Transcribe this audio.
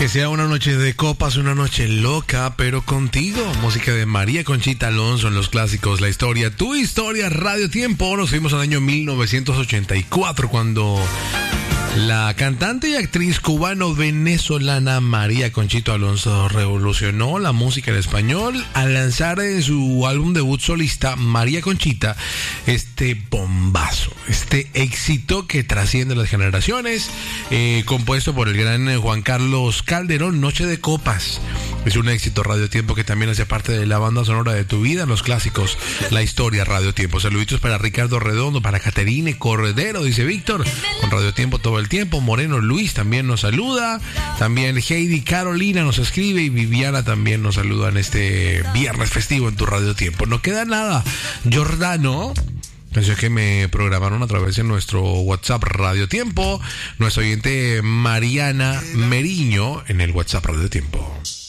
Que sea una noche de copas, una noche loca, pero contigo. Música de María Conchita Alonso en los clásicos, La Historia, Tu Historia, Radio Tiempo. Nos fuimos al año 1984 cuando la cantante y actriz cubano-venezolana María Conchita Alonso revolucionó la música en español al lanzar en su álbum debut solista María Conchita este bombazo, este éxito que trasciende las generaciones, compuesto por el gran Juan Carlos Calderón, Noche de Copas. Es un éxito Radio Tiempo que también hace parte de la banda sonora de tu vida, los clásicos, La Historia, Radio Tiempo. Saluditos para Ricardo Redondo, para Caterine Corredero, dice Víctor, con Radio Tiempo todo el tiempo. Moreno Luis también nos saluda. También Heidi Carolina nos escribe y Viviana también nos saluda en este viernes festivo en tu Radio Tiempo. No queda nada. Jordano, canción que me programaron a través de nuestro WhatsApp Radio Tiempo. Nuestro oyente Mariana Meriño en el WhatsApp Radio Tiempo.